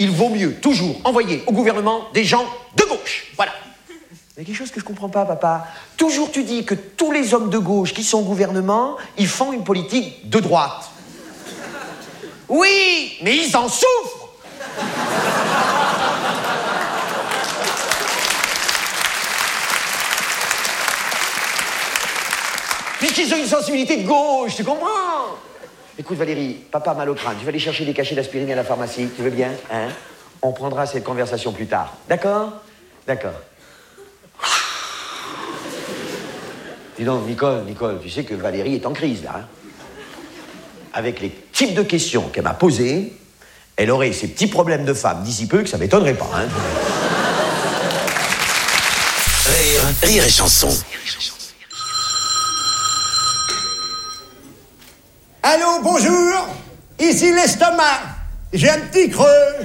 il vaut mieux toujours envoyer au gouvernement des gens de gauche. Voilà. Il y a quelque chose que je comprends pas, papa. Toujours tu dis que tous les hommes de gauche qui sont au gouvernement, ils font une politique de droite. Oui, mais ils en souffrent. Puisqu'ils ont une sensibilité de gauche, tu comprends? Écoute Valérie, papa mal au crâne, tu vas aller chercher des cachets d'aspirine à la pharmacie, tu veux bien, hein? On prendra cette conversation plus tard, d'accord? D'accord. Dis donc, Nicole, tu sais que Valérie est en crise, là, hein? Avec les types de questions qu'elle m'a posées, elle aurait ces petits problèmes de femme d'ici peu que ça m'étonnerait pas, hein? Rire et chanson. Allô, bonjour, ici l'estomac, j'ai un petit creux.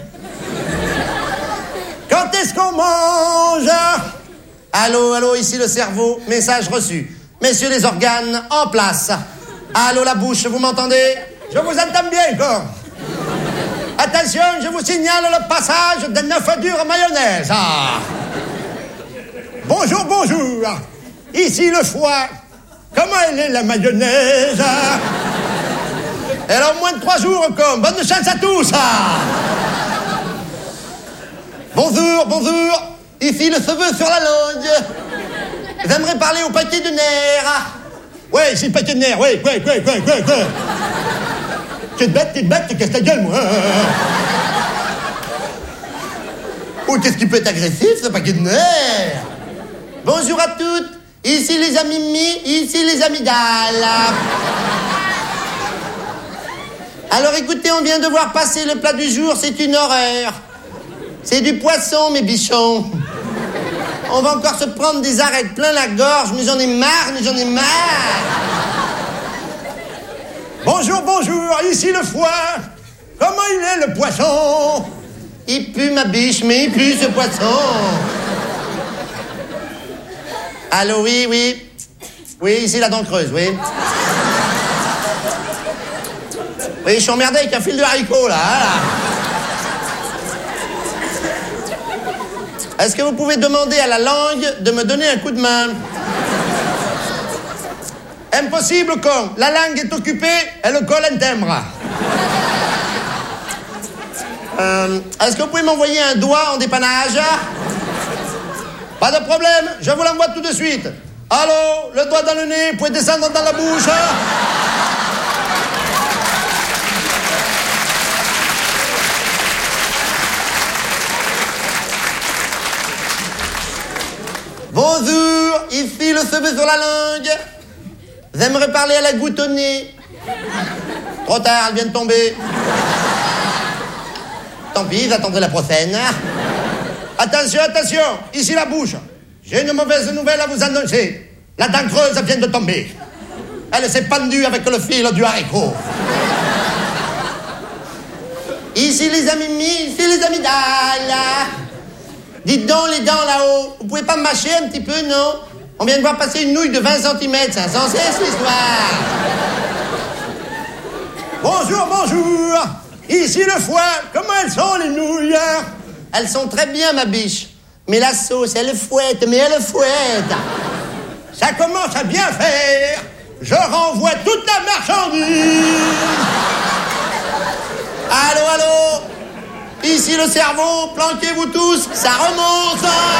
Quand est-ce qu'on mange? Allô, ici le cerveau, message reçu. Messieurs les organes, en place. Allô, la bouche, vous m'entendez? Je vous entends bien, quoi. Attention, je vous signale le passage d'un œuf dur mayonnaise. Ah. Bonjour, ici le foie. Comment elle est, la mayonnaise? Elle a au moins 3 jours, comme. Bonne chance à tous, ah. Bonjour, ici le cheveu sur la langue. J'aimerais parler au paquet de nerfs. Ouais, c'est le paquet de nerfs, ouais. T'es bête, t'es casse ta gueule, moi. Oh, qu'est-ce qui peut être agressif, ce paquet de nerfs? Bonjour à toutes, ici les amygdales, ici les amygdales. Alors écoutez, on vient de voir passer le plat du jour, c'est une horreur. C'est du poisson, mes bichons. On va encore se prendre des arêtes plein la gorge, mais j'en ai marre. Bonjour, ici le foie. Comment il est, le poisson? Il pue, ma biche, mais il pue, ce poisson. Allô, oui. Oui, ici la dent creuse, oui. Oui, je suis emmerdé avec un fil de haricot, là. Est-ce que vous pouvez demander à la langue de me donner un coup de main? Impossible, con. La langue est occupée et le col un timbre. Est-ce que vous pouvez m'envoyer un doigt en dépannage? Pas de problème, je vous l'envoie tout de suite. Allô, le doigt dans le nez, vous pouvez descendre dans la bouche. Bonjour, ici le cheveu sur la langue. J'aimerais parler à la goutte au nez. Trop tard, elle vient de tomber. Tant pis, j'attendrai la prochaine. Attention, ici la bouche. J'ai une mauvaise nouvelle à vous annoncer. La dent creuse vient de tomber. Elle s'est pendue avec le fil du haricot. Ici les amis, ici les amygdales. Dites donc les dents là-haut, vous pouvez pas me mâcher un petit peu, non? On vient de voir passer une nouille de 20 cm, c'est insensé cette histoire. Bonjour, ici le foie, comment elles sont les nouilles? Elles sont très bien, ma biche, mais la sauce, elle fouette. Ça commence à bien faire, je renvoie toute la marchandise. Allô? Ici le cerveau, planquez-vous tous, ça remonte.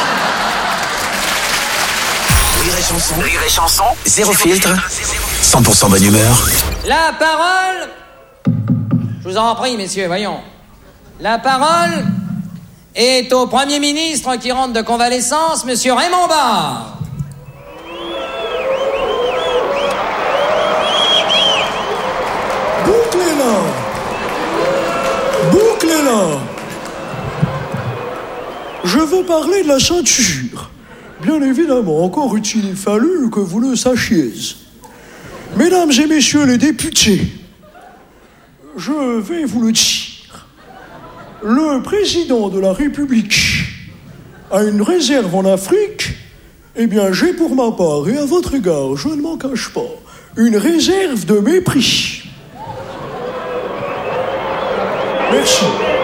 Rire et chanson, zéro filtre, 100% bonne humeur. La parole, je vous en prie, messieurs, voyons. La parole est au Premier ministre qui rentre de convalescence, monsieur Raymond Barre. Bouclez-la. Je veux parler de la ceinture. Bien évidemment, encore eût-il fallu que vous le sachiez. Mesdames et messieurs les députés, je vais vous le dire. Le président de la République a une réserve en Afrique. Eh bien, j'ai pour ma part, et à votre égard, je ne m'en cache pas, une réserve de mépris. Merci.